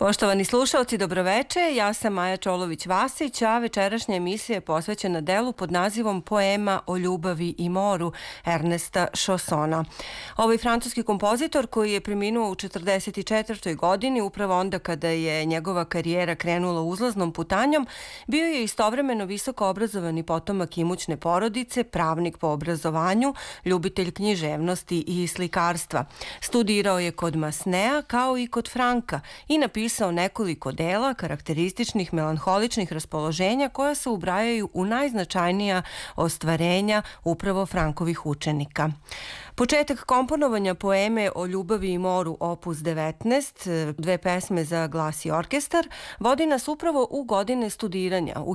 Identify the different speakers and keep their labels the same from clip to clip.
Speaker 1: Poštovani slušalci, dobroveče. Ja sam Maja Čolović-Vasić, a večerašnja emisija je posvećena delu pod nazivom Poema o ljubavi i moru Ernesta Chaussona. Ovaj francuski kompozitor koji je preminuo u 44. godini, upravo onda kada je njegova karijera krenula uzlaznom putanjom, bio je istovremeno visoko obrazovani potomak imućne porodice, pravnik po obrazovanju, ljubitelj književnosti i slikarstva. Studirao je kod Masnea kao i kod Franka i napisao nekoliko dela karakterističnih melanholičnih raspoloženja koja se ubrajaju u najznačajnija ostvarenja upravo Frankovih učenika. Početak komponovanja poeme o ljubavi i moru opus 19, dve pesme za glas i orkestar, vodi nas upravo u godine studiranja, u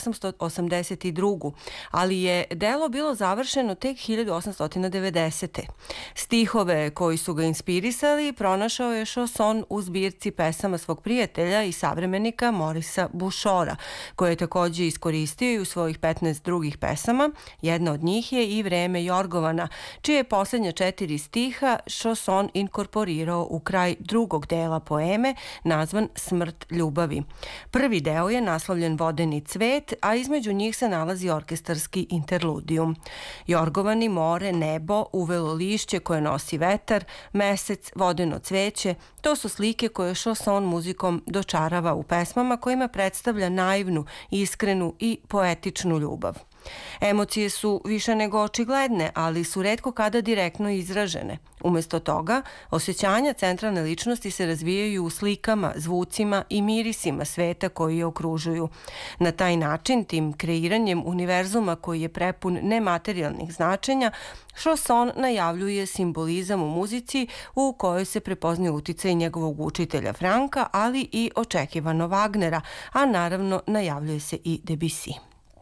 Speaker 1: 1882. Ali je delo bilo završeno tek 1890. Stihove koji su ga inspirisali pronašao je Chausson u zbirci pesama svog prijatelja i savremenika Morisa Bušora, koje je takođe iskoristio i u svojih 15 drugih pesama. Jedna od njih je i Vreme Jorgovana, čije je poslednja 4 stiha Chausson inkorporirao u kraj drugog dela poeme nazvan Smrt ljubavi. Prvi deo je naslovljen Vodeni cvet, a između njih se nalazi orkestarski interludijum. Jorgovani, more, nebo, uvelo lišće koje nosi vetar, mesec, vodeno cveće, to su slike koje Chausson muzikom dočarava u pesmama kojima predstavlja naivnu, iskrenu i poetičnu ljubav. Emocije su više nego očigledne, ali su retko kada direktno izražene. Umesto toga, osjećanja centralne ličnosti se razvijaju u slikama, zvucima i mirisima sveta koji je okružuju. Na taj način, tim kreiranjem univerzuma koji je prepun nematerijalnih značenja, Chausson najavljuje simbolizam u muzici u kojoj se prepoznaje uticaj njegovog učitelja Franka, ali i očekivano Wagnera, a naravno najavljuje se i Debussy.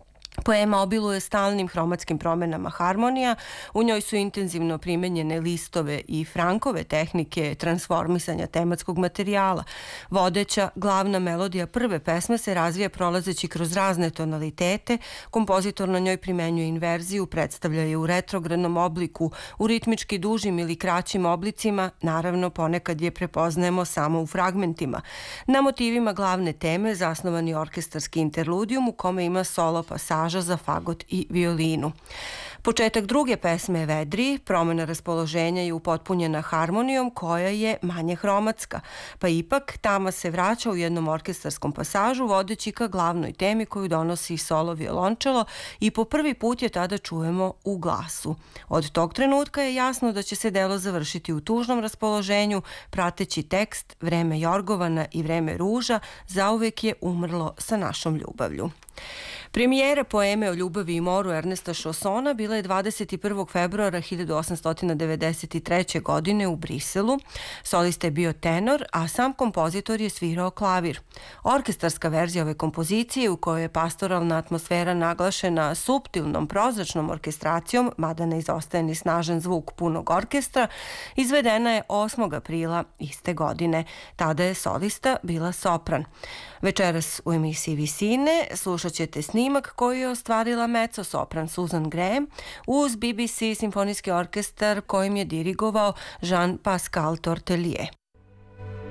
Speaker 1: Poema obiluje stalnim hromatskim promenama harmonija, u njoj su intenzivno primenjene Listove i Frankove tehnike transformisanja tematskog materijala. Vodeća, glavna melodija prve pesme se razvija prolazeći kroz razne tonalitete, kompozitor na njoj primenjuje inverziju, predstavlja je u retrogradnom obliku, u ritmički dužim ili kraćim oblicima, naravno ponekad je prepoznajemo samo u fragmentima. Na motivima glavne teme zasnovan je orkestarski interludijum u kome ima solo pasaža za fagot i violinu. Početak druge pesme je vedriji, promena raspoloženja je upotpunjena harmonijom koja je manje hromatska, pa ipak tama se vraća u jednom orkestarskom pasažu vodeći ka glavnoj temi koju donosi solo violončelo i po prvi put je tada čujemo u glasu. Od tog trenutka je jasno da će se delo završiti u tužnom raspoloženju, prateći tekst Vreme Jorgovana i Vreme ruža zauvek je umrlo sa našom ljubavlju. Premijera poeme o ljubavi i moru Ernesta Chaussona bila je 21. februara 1893. godine u Briselu. Solista je bio tenor, a sam kompozitor je svirao klavir. Orkestarska verzija ove kompozicije, u kojoj je pastoralna atmosfera naglašena suptilnom prozračnom orkestracijom, mada ne izostaje ni snažan zvuk punog orkestra, izvedena je 8. aprila iste godine. Tada je solista bila sopran. Večeras u emisiji Visine slušat ćete snimak koji je ostvarila mezzo-sopran Susan Graham uz BBC simfonijski orkestar kojim je dirigovao Jean-Pascal Tortelier.